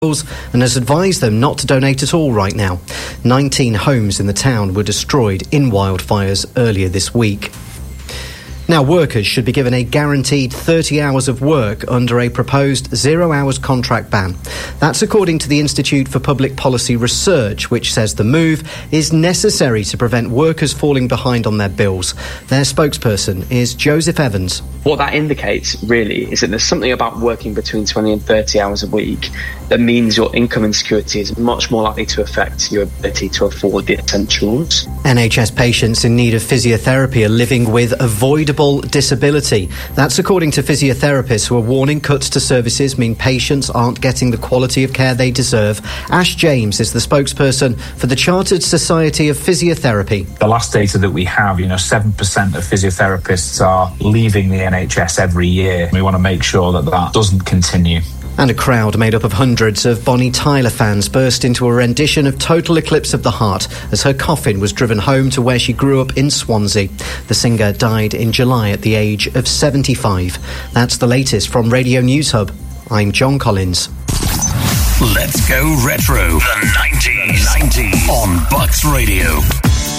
and has advised them not to donate at all right now. 19 homes in the town were destroyed in wildfires earlier this week. Now, workers should be given a guaranteed 30 hours of work under a proposed 0 hours contract ban. That's according to the Institute for Public Policy Research, which says the move is necessary to prevent workers falling behind on their bills. Their spokesperson is Joseph Evans. What that indicates, really, is that there's something about working between 20 and 30 hours a week that means your income insecurity is much more likely to affect your ability to afford the essentials. NHS patients in need of physiotherapy are living with avoidable disability. That's according to physiotherapists who are warning cuts to services mean patients aren't getting the quality of care they deserve. Ash James is the spokesperson for the Chartered Society of Physiotherapy. The last data that we have, 7% of physiotherapists are leaving the NHS every year. We want to make sure that that doesn't continue. And a crowd made up of hundreds of Bonnie Tyler fans burst into a rendition of Total Eclipse of the Heart as her coffin was driven home to where she grew up in Swansea. The singer died in July at the age of 75. That's the latest from Radio News Hub. I'm John Collins. Let's go retro. The 90s on Bucks Radio.